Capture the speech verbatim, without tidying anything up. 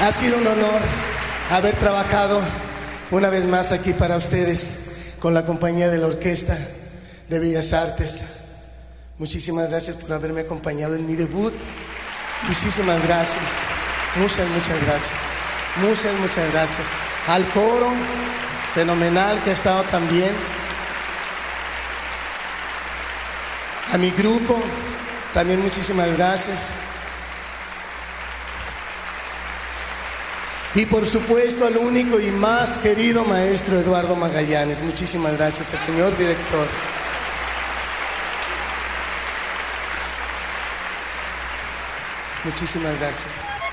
Ha sido un honor haber trabajado una vez más aquí para ustedes con la compañía de la Orquesta de Bellas Artes. Muchísimas gracias por haberme acompañado en mi debut. Muchísimas gracias. Muchas, muchas gracias. Muchas, muchas gracias. Al coro, fenomenal, que ha estado también. A mi grupo, también muchísimas gracias. Y por supuesto al único y más querido maestro Eduardo Magallanes. Muchísimas gracias al señor director. Muchísimas gracias.